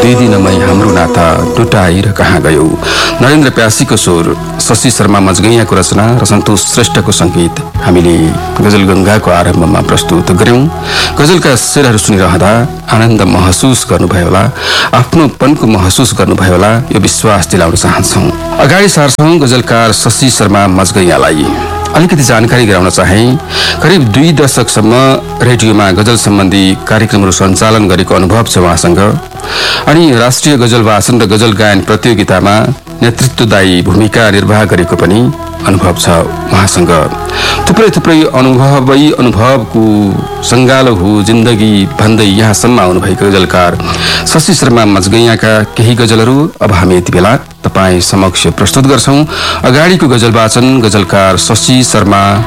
दुई दिनमै हाम्रो नाता टुटाएर कहाँ गयो। नरेन्द्र प्यासीको स्वर, शशि शर्मा मजगैयाको रचना र सन्तोष श्रेष्ठको सङ्गीत हामीले गजल गङ्गाको आरम्भमा प्रस्तुत गर्यौं। गजलका शेरहरू सुनिरहँदा आनन्द महसुस गर्नुभयो होला, आफ्नोपनको महसुस गर्नुभयो होला, यो विश्वास दिलाउन चाहन्छौँ। अगाडि सार्छौँ गजलकार शशि शर्मा मजगैयालाई। अलिकति जानकारी गराउन चाहे, करिब 2 दशकसम्म रेडियोमा गजल सम्बन्धी कार्यक्रमहरू सञ्चालन गरेको अनुभव छ उहाँसँग। अनि राष्ट्रिय गजल वाचन र गजल गायन प्रतियोगितामा नेतृत्वदायी भूमिका निर्वाह गरेको पनि अनुभव छ उहाँसँग। थुप्रै अनुभवको सङ्गालो हो जिन्दगी भन्दै यहाँसम्म आउनुभएको गजलकार शशि शर्मा मजगैयाका केही गजलहरू अब हामी यति बेला तपाईँ समक्ष प्रस्तुत गर्छौं। अगाडिको गजल वाचन गजलकार शशि शर्मा